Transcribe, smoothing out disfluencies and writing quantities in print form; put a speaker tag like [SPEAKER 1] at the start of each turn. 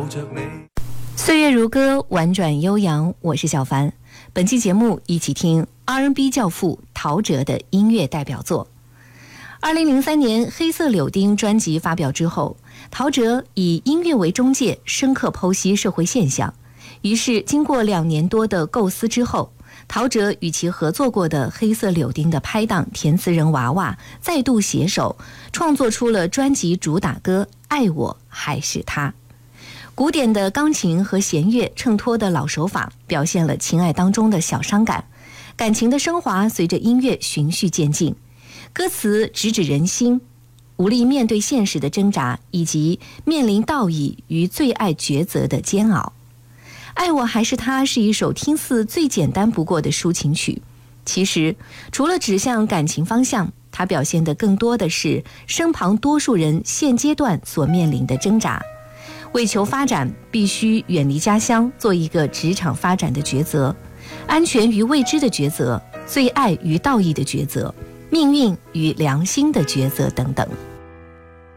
[SPEAKER 1] 着你。
[SPEAKER 2] 岁月如歌，婉转悠扬，我是小凡。本期节目一起听 R&B 教父陶喆的音乐代表作。2003年《黑色柳丁》专辑发表之后，陶喆以音乐为中介，深刻剖析社会现象。于是经过2年多的构思之后，陶喆与其合作过的黑色柳丁的拍档填词人娃娃再度携手，创作出了专辑主打歌《爱我还是他》。古典的钢琴和弦乐衬托的老手法，表现了情爱当中的小伤感，感情的升华随着音乐循序渐进。歌词直指人心，无力面对现实的挣扎，以及面临道义与最爱抉择的煎熬。爱我还是他是一首听似最简单不过的抒情曲，其实除了指向感情方向，它表现的更多的是身旁多数人现阶段所面临的挣扎。为求发展，必须远离家乡，做一个职场发展的抉择，安全与未知的抉择，最爱与道义的抉择，命运与良心的抉择等等。